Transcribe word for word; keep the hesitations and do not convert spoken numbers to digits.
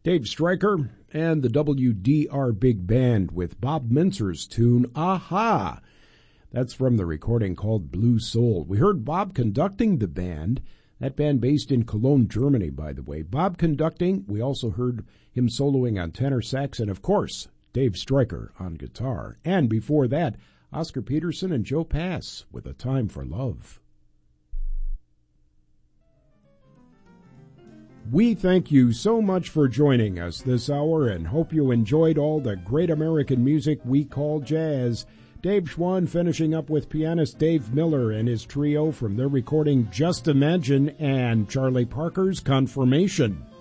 Dave Stryker and the W D R Big Band with Bob Mintzer's tune, Aha! That's from the recording called Blue Soul. We heard Bob conducting the band, that band based in Cologne, Germany, by the way. Bob conducting, we also heard him soloing on tenor sax, and of course, Dave Stryker on guitar. And before that, Oscar Peterson and Joe Pass with A Time for Love. We thank you so much for joining us this hour and hope you enjoyed all the great American music we call jazz. Dave Schwann finishing up with pianist Dave Miller and his trio from their recording Just Imagine and Charlie Parker's Confirmation.